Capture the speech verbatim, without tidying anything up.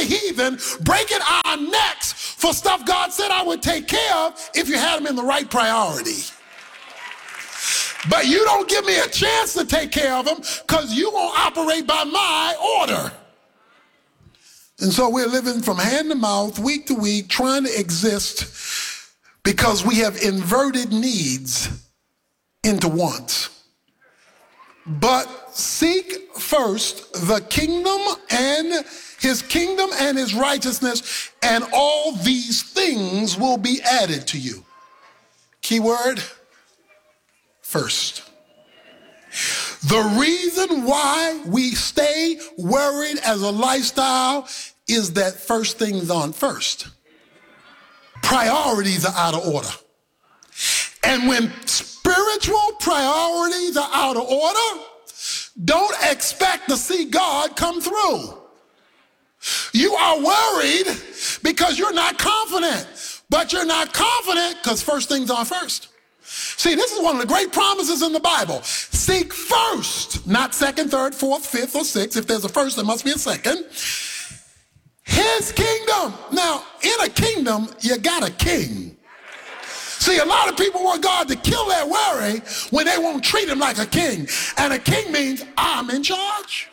the heathen, breaking our necks for stuff God said I would take care of if you had them in the right priority. But you don't give me a chance to take care of them because you won't operate by my order. And so we're living from hand to mouth, week to week, trying to exist because we have inverted needs into wants. But seek first the kingdom and his kingdom and his righteousness, and all these things will be added to you. Keyword, first. The reason why we stay worried as a lifestyle is that first things on first. Priorities are out of order. And when spiritual priorities are out of order, don't expect to see God come through. You are worried because you're not confident, but you're not confident because first things are first. See, this is one of the great promises in the Bible. Seek first, not second, third, fourth, fifth, or sixth. If there's a first, there must be a second. His kingdom. Now, in a kingdom, you got a king. See, a lot of people want God to kill their worry when they won't treat him like a king. And a king means I'm in charge.